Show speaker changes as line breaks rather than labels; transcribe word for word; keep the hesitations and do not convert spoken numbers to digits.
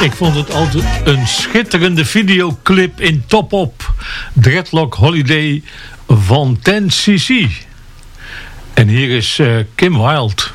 Ik vond het altijd een schitterende videoclip in Top Op. Dreadlock Holiday van ten C C. En hier is uh, Kim Wilde.